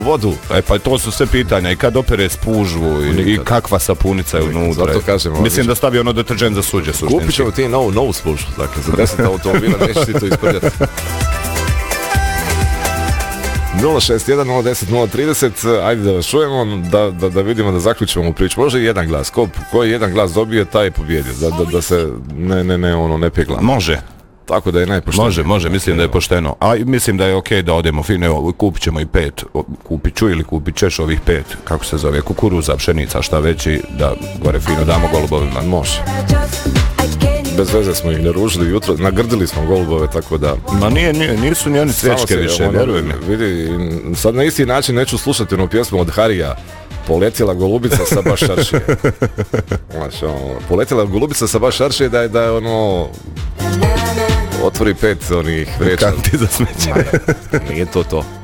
vodu. Pa to su sve pitanja i kad opere spužvu i kakva sapunica je unutra. Zato kažem, mislim da stavi ono deterđent za suđe suštinski. Kupit ćemo ti novu spužvu, dakle za 10 automobila neće ti to isprljati. 061-010-030, ajde da vas čujemo, da vidimo, da zaključimo priču. Može i jedan glas, koji jedan glas dobije, taj je pobjedio, da se ne pegla. Može. Tako da je najpoštenije. Može, mislim da je pošteno. A mislim da je okej da odemo fino, kupit ćemo i 5, kupit ću ili kupit ćeš ovih 5, kako se zove, kukuruza, pšenica, šta već i da gore fino damo golubovima. Može. Bez veze smo ih naružili jutro, nagrdili smo golubove, tako da... Ma nisu ni oni cvečke više, vjeruj mi. Vidi, sad na isti način neću slušati onu pjesmu od Harija, Poletjela golubica sa baš šaršije. Poletjela golubica sa baš šaršije da je ono... Otvori 5 onih vreća. Kanti za smeće. Nije to.